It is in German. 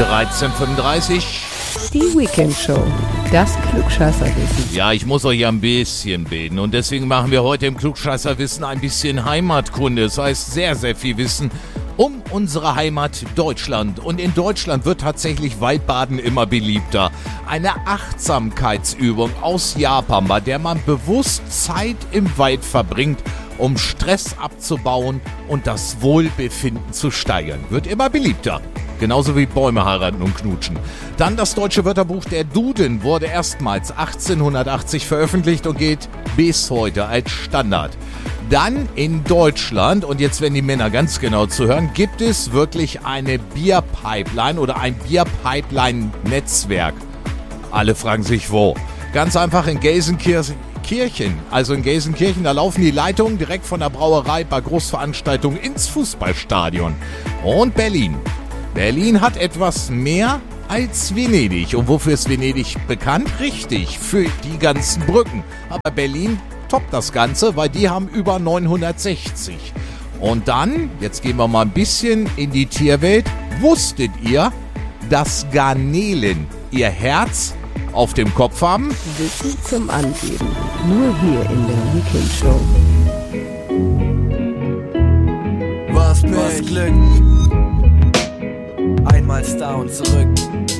13:35. Die Weekend Show. Das Klugscheißerwissen. Ja, ich muss euch ja ein bisschen beten und deswegen machen wir heute im Klugscheißerwissen ein bisschen Heimatkunde. Das heißt sehr, sehr viel Wissen um unsere Heimat Deutschland. Und in Deutschland wird tatsächlich Waldbaden immer beliebter. Eine Achtsamkeitsübung aus Japan, bei der man bewusst Zeit im Wald verbringt, um Stress abzubauen und das Wohlbefinden zu steigern. Wird immer beliebter. Genauso wie Bäume heiraten und knutschen. Dann das deutsche Wörterbuch der Duden wurde erstmals 1880 veröffentlicht und gilt bis heute als Standard. Dann in Deutschland, und jetzt werden die Männer ganz genau zuhören, gibt es wirklich eine Bierpipeline oder ein Bierpipeline-Netzwerk. Alle fragen sich wo. Ganz einfach in Gelsenkirchen. Also in Gelsenkirchen, da laufen die Leitungen direkt von der Brauerei bei Großveranstaltungen ins Fußballstadion. Und Berlin. Berlin hat etwas mehr als Venedig. Und wofür ist Venedig bekannt? Richtig, für die ganzen Brücken. Aber Berlin toppt das Ganze, weil die haben über 960. Und dann, jetzt gehen wir mal ein bisschen in die Tierwelt. Wusstet ihr, dass Garnelen ihr Herz auf dem Kopf haben? Wissen zum Angeben. Nur hier in der Weekend Show. Was Glück. Einmal Star und zurück.